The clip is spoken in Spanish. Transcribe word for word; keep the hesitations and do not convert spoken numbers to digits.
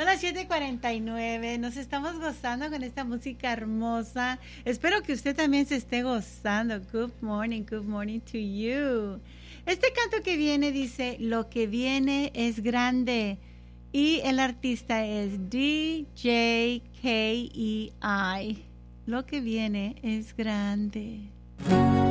Son las siete cuarenta y nueve, nos estamos gozando con esta música hermosa. Espero que usted también se esté gozando. Good morning, good morning to you. Este canto que viene dice, lo que viene es grande. Y el artista es D J K E I. Lo que viene es grande.